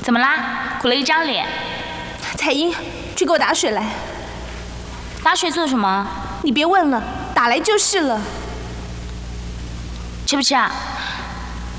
怎么啦？苦了一张脸。 彩英，去给我打水来。 打水做什么？ 你别问了，打来就是了。 吃不吃啊？